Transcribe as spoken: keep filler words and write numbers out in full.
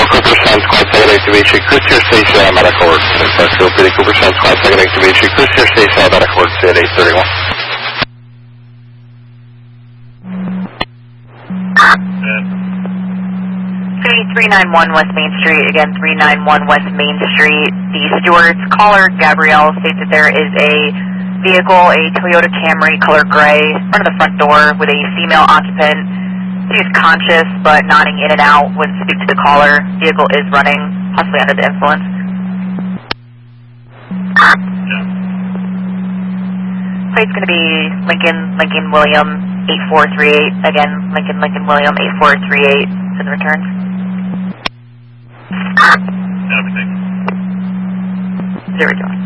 Cooperstown Squad second activation, cruise to your station on medical emergency. Parkville P D Cooperstown Squad second activation, cruise to your station on medical emergency at eight thirty-one. three nine one West Main Street, again three nine one West Main Street. The Stewart's caller, Gabrielle, states that there is a vehicle, a Toyota Camry, color gray, in front of the front door with a female occupant. She is conscious but nodding in and out when speak to the caller. Vehicle is running, possibly under the influence. Plate's going to be Lincoln, Lincoln, William, eight four three eight. Again, Lincoln, Lincoln, William, eight four three eight for the returns. Zero, two.